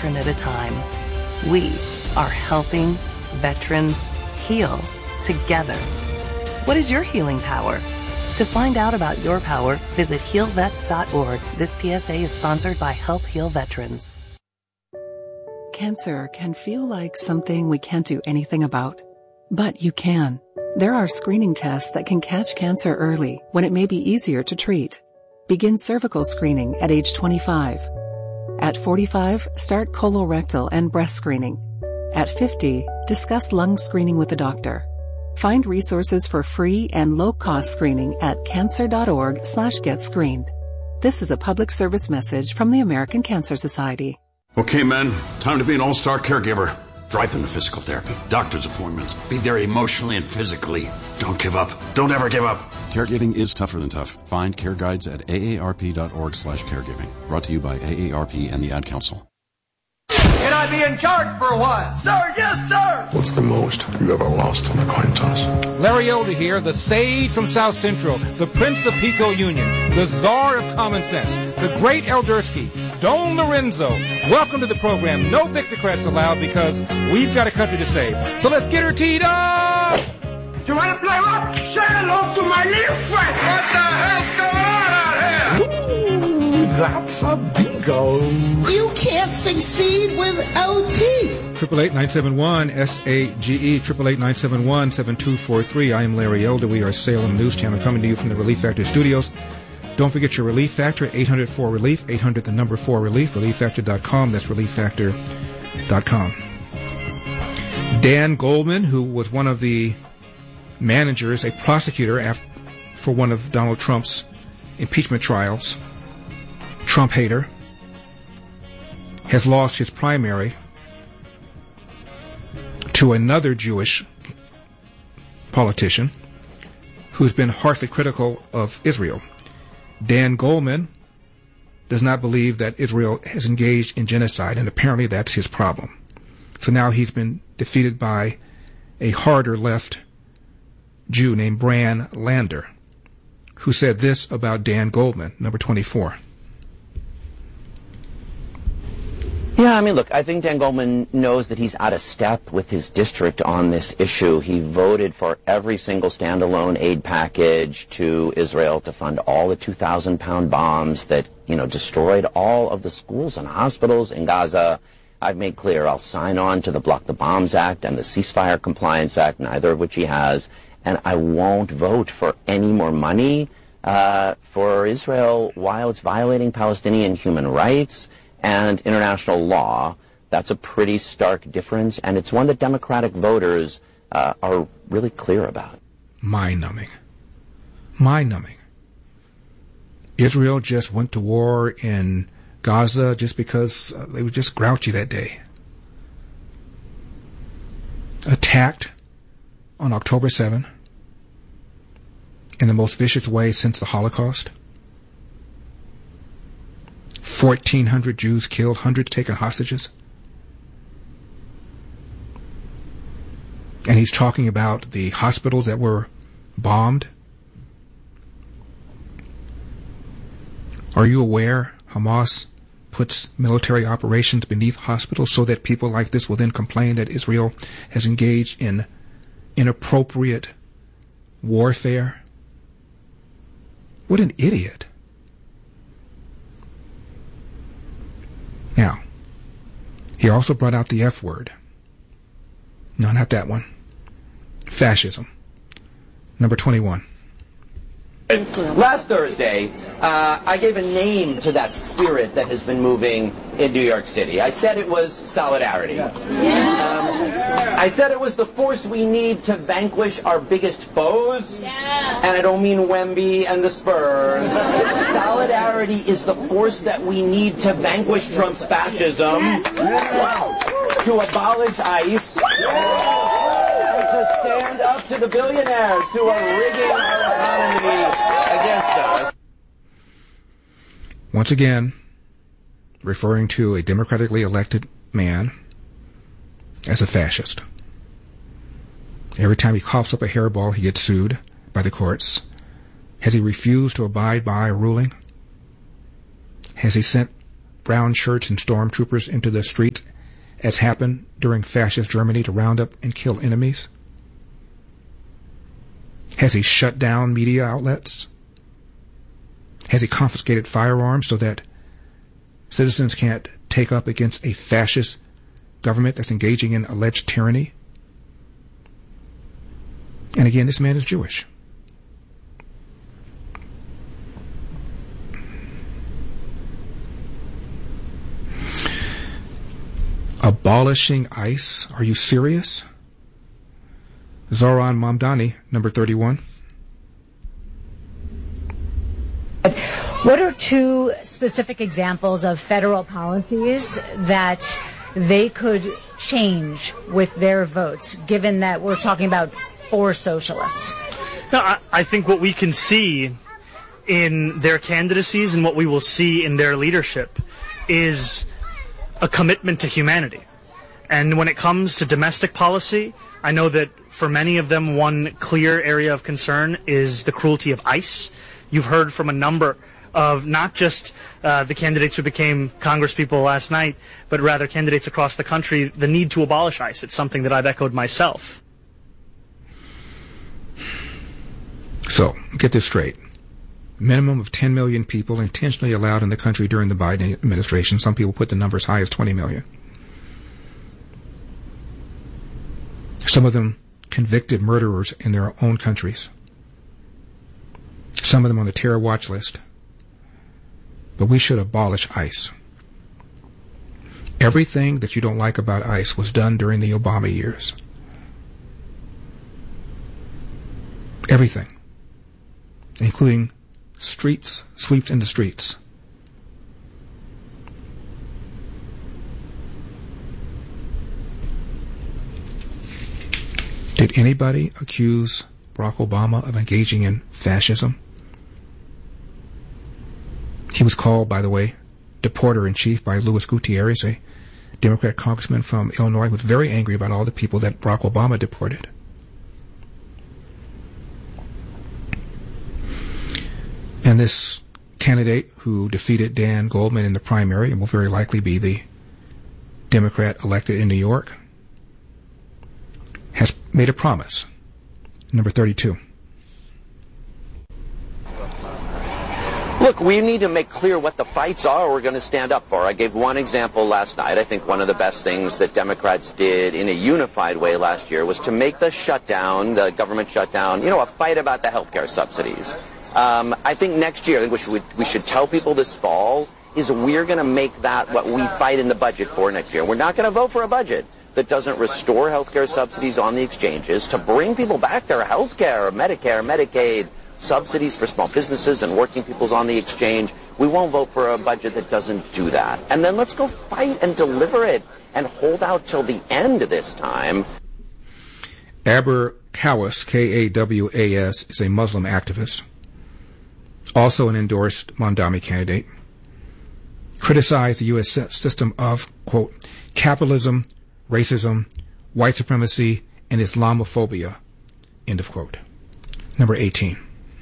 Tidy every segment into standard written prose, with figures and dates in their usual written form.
veteran at a time. We are helping veterans heal together. What is your healing power? To find out about your power, visit healvets.org. This PSA is sponsored by Help Heal Veterans. Cancer can feel like something we can't do anything about. But you can. There are screening tests that can catch cancer early when it may be easier to treat. Begin cervical screening at age 25. At 45, start colorectal and breast screening. At 50, discuss lung screening with a doctor. Find resources for free and low-cost screening at cancer.org/getscreened. This is a public service message from the American Cancer Society. Okay, men, time to be an all-star caregiver. Drive them to physical therapy, doctor's appointments. Be there emotionally and physically. Don't give up. Don't ever give up. Caregiving is tougher than tough. Find care guides at aarp.org/caregiving. Brought to you by AARP and the Ad Council. Can I be in charge for a while? Sir, yes, sir! What's the most you ever lost on a coin toss? Larry Elder here, the sage from South Central, the Prince of Pico Union, the Czar of Common Sense, the great Eldersky, Don Lorenzo. Welcome to the program. No Victocrats allowed because we've got a country to save. So let's get her teed up! You want to play what? Say hello to my little friend! What the hell's going on out here? Ooh, that's a bingo. You can't succeed without teeth. 888-971-SAGE, 888-971-7243. I am Larry Elder. We are Salem News Channel coming to you from the Relief Factor studios. Don't forget your Relief Factor, 800-4RELIEF, 800-4RELIEF, ReliefFactor.com. That's ReliefFactor.com. Dan Goldman, who was one of the managers, a prosecutor for one of Donald Trump's impeachment trials, Trump hater, has lost his primary to another Jewish politician who's been harshly critical of Israel. Dan Goldman does not believe that Israel has engaged in genocide, and apparently that's his problem. So now he's been defeated by a harder left Jew named Bran Lander, who said this about Dan Goldman, number 24. Yeah, I mean, look, I think Dan Goldman knows that he's out of step with his district on this issue. He voted for every single standalone aid package to Israel to fund all the 2,000-pound bombs that, destroyed all of the schools and hospitals in Gaza. I've made clear I'll sign on to the Block the Bombs Act and the Ceasefire Compliance Act, neither of which he has, and I won't vote for any more money for Israel while it's violating Palestinian human rights and international law. That's a pretty stark difference, and it's one that Democratic voters are really clear about. Mind-numbing. Mind-numbing. Israel just went to war in Gaza just because they were just grouchy that day. Attacked on October 7 in the most vicious way since the Holocaust. 1,400 Jews killed, hundreds taken hostages. And he's talking about the hospitals that were bombed. Are you aware Hamas puts military operations beneath hospitals so that people like this will then complain that Israel has engaged in inappropriate warfare? What an idiot. Now, he also brought out the F word. No, not that one. Fascism. Number 21. Last Thursday, I gave a name to that spirit that has been moving in New York City. I said it was solidarity. I said it was the force we need to vanquish our biggest foes. And I don't mean Wemby and the Spurs. Solidarity is the force that we need to vanquish Trump's fascism, to abolish ICE, and to stand up to the billionaires who are rigging our economy against us. Once again, referring to a democratically elected man as a fascist. Every time he coughs up a hairball, he gets sued by the courts. Has he refused to abide by a ruling? Has he sent brown shirts and stormtroopers into the streets, as happened during fascist Germany to round up and kill enemies? Has he shut down media outlets? Has he confiscated firearms so that citizens can't take up against a fascist government that's engaging in alleged tyranny? And again, this man is Jewish. Abolishing ICE? Are you serious? Zoran Mamdani, number 31. What are two specific examples of federal policies that they could change with their votes, given that we're talking about 4 socialists? No, I think what we can see in their candidacies and what we will see in their leadership is a commitment to humanity. And when it comes to domestic policy, I know that for many of them, one clear area of concern is the cruelty of ICE. You've heard from a number of not just the candidates who became congresspeople last night, but rather candidates across the country, the need to abolish ICE. It's something that I've echoed myself. So, get this straight. Minimum of 10 million people intentionally allowed in the country during the Biden administration. Some people put the number as high as 20 million. Some of them convicted murderers in their own countries. Some of them on the terror watch list. But we should abolish ICE. Everything that you don't like about ICE was done during the Obama years. Everything. Including sweeps in the streets. Did anybody accuse Barack Obama of engaging in fascism? He was called, by the way, deporter-in-chief by Luis Gutierrez, a Democrat congressman from Illinois, who was very angry about all the people that Barack Obama deported. And this candidate who defeated Dan Goldman in the primary and will very likely be the Democrat elected in New York has made a promise. Number 32. Look, we need to make clear what the fights are we're going to stand up for. I gave one example last night. I think one of the best things that Democrats did in a unified way last year was to make the shutdown, the government shutdown, a fight about the healthcare subsidies. I think next year, I think we should tell people this fall, is we're going to make that what we fight in the budget for next year. We're not going to vote for a budget that doesn't restore healthcare subsidies on the exchanges to bring people back their healthcare, Medicare, Medicaid, subsidies for small businesses and working people's on the exchange. We won't vote for a budget that doesn't do that. And then let's go fight and deliver it and hold out till the end this time. Aber Kawas, K-A-W-A-S, is a Muslim activist, also an endorsed Mamdani candidate, criticized the U.S. system of, quote, capitalism, racism, white supremacy, and Islamophobia, end of quote. Number 18.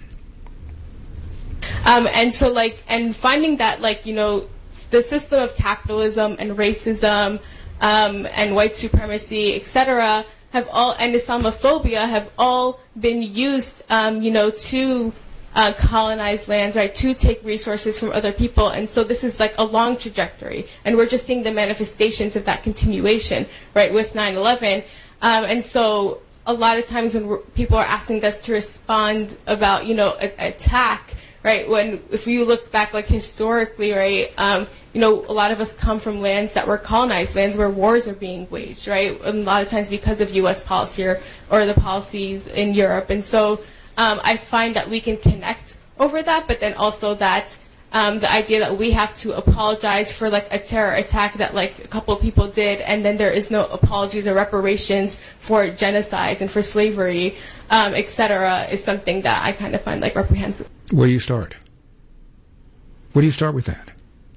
And finding that, the system of capitalism and racism, and white supremacy, etc., and Islamophobia have all been used, to colonize lands, right, to take resources from other people. And so this is like a long trajectory. And we're just seeing the manifestations of that continuation, right, with 9/11. And so a lot of times when people are asking us to respond about, attack, right, if you look back, historically, right, a lot of us come from lands that were colonized, lands where wars are being waged, right, and a lot of times because of U.S. policy or the policies in Europe. And so I find that we can connect over that, but then also that the idea that we have to apologize for a terror attack that a couple of people did, and then there is no apologies or reparations for genocides and for slavery, etc., is something that I kind of find reprehensible. Where do you start? Where do you start with that?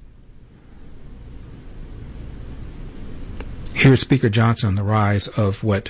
Here's Speaker Johnson on the rise of what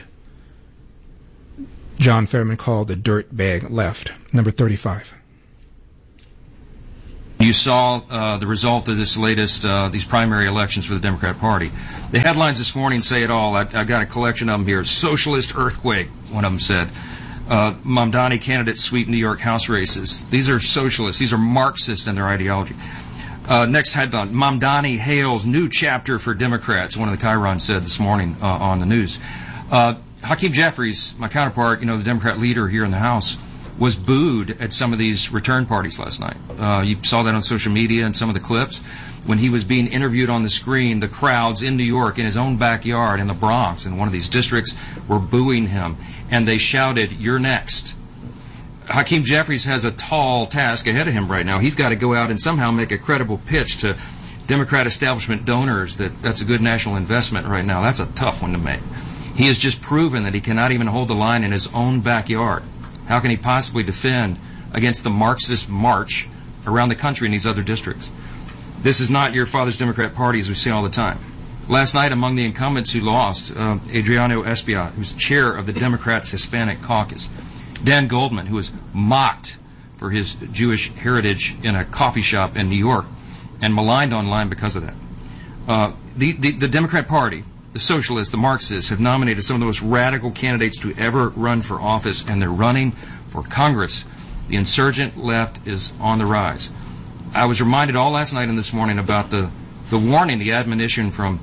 John Fetterman called the dirt bag left. Number 35. You you saw the result of this latest, these primary elections for the Democrat Party. The headlines this morning say it all. I've got a collection of them here. Socialist earthquake, one of them said. Mamdani candidates sweep New York House races. These are socialists. These are Marxist in their ideology. Next headline, Mamdani hails new chapter for Democrats, one of the Chiron said this morning on the news. Hakeem Jeffries, my counterpart, the Democrat leader here in the House, was booed at some of these return parties last night. You saw that on social media and some of the clips. When he was being interviewed on the screen, the crowds in New York, in his own backyard, in the Bronx, in one of these districts, were booing him. And they shouted, "You're next." Hakeem Jeffries has a tall task ahead of him right now. He's got to go out and somehow make a credible pitch to Democrat establishment donors that that's a good national investment right now. That's a tough one to make. He has just proven that he cannot even hold the line in his own backyard. How can he possibly defend against the Marxist march around the country in these other districts? This is not your father's Democrat Party, as we see all the time. Last night, among the incumbents who lost, Adriano Espaillat, who's chair of the Democrats' Hispanic Caucus. Dan Goldman, who was mocked for his Jewish heritage in a coffee shop in New York and maligned online because of that. The Democrat Party, the socialists, the Marxists, have nominated some of the most radical candidates to ever run for office, and they're running for Congress. The insurgent left is on the rise. I was reminded all last night and this morning about the warning, the admonition from...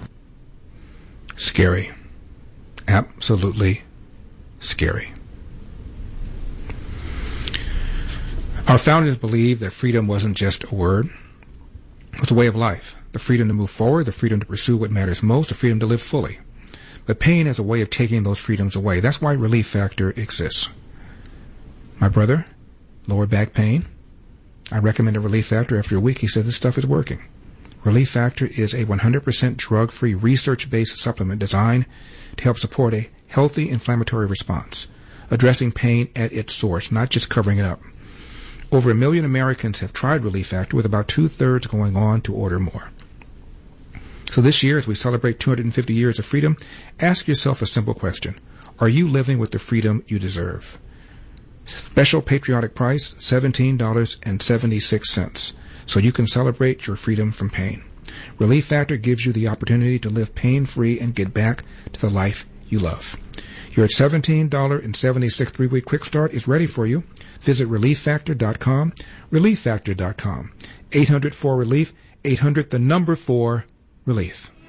Scary. Absolutely scary. Our founders believed that freedom wasn't just a word. It was a way of life. The freedom to move forward, the freedom to pursue what matters most, the freedom to live fully. But pain is a way of taking those freedoms away. That's why Relief Factor exists. My brother, lower back pain. I recommended Relief Factor. After a week, he said this stuff is working. Relief Factor is a 100% drug-free, research-based supplement designed to help support a healthy inflammatory response, addressing pain at its source, not just covering it up. Over 1 million Americans have tried Relief Factor, with about 2/3 going on to order more. So this year, as we celebrate 250 years of freedom, ask yourself a simple question. Are you living with the freedom you deserve? Special patriotic price, $17.76, so you can celebrate your freedom from pain. Relief Factor gives you the opportunity to live pain-free and get back to the life you love. Your $17.76 3-week quick start is ready for you. Visit ReliefFactor.com, ReliefFactor.com, 800-4-RELIEF, 800-4-RELIEF.